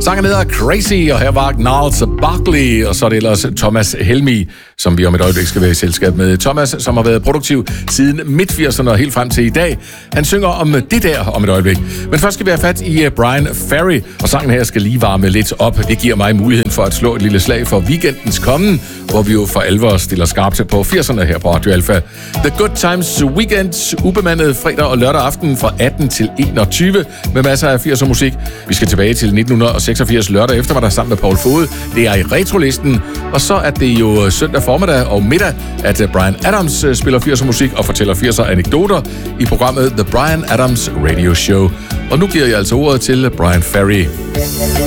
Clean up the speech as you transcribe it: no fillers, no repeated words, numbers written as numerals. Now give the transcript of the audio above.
Sangen hedder Crazy, og her var Gnarls Barkley, og så er det ellers Thomas Helmig, som vi om et øjeblik skal være i selskab med. Thomas, som har været produktiv siden midt-80'erne og helt frem til i dag. Han synger om det der om et øjeblik. Men først skal vi have fat i Bryan Ferry, og sangen her skal lige varme lidt op. Det giver mig muligheden for at slå et lille slag for weekendens kommen, hvor vi jo for alvor stiller skarpt på 80'erne her på Radio Alpha. The Good Times Weekend, ubemandet fredag og lørdag aften fra 18 til 21 med masser af 80'er musik. Vi skal tilbage til 1986 lørdag eftermiddag sammen med Paul Fode. Det er i retrolisten, og så er det jo søndag formiddag og middag, at Bryan Adams spiller 80'er musik og fortæller 80'er anekdoter i programmet The Bryan Adams Radio Show. Og nu giver jeg altså ordet til Bryan Ferry.